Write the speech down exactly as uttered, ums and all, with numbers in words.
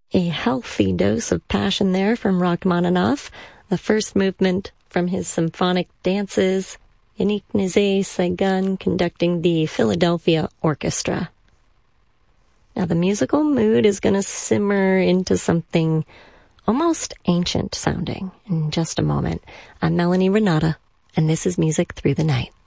A healthy dose of passion there from Rachmaninoff, the first movement from his symphonic dances, Yannick Nézet-Séguin conducting the Philadelphia Orchestra. Now the musical mood is going to simmer into something almost ancient sounding in just a moment. I'm Melanie Renata, and this is Music Through the Night.